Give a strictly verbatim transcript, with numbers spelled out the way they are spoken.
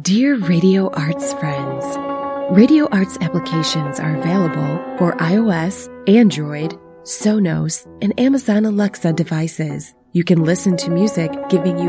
Dear Radio Arts friends, Radio Arts applications are available for iOS, Android, Sonos, and Amazon Alexa devices. You can listen to music giving you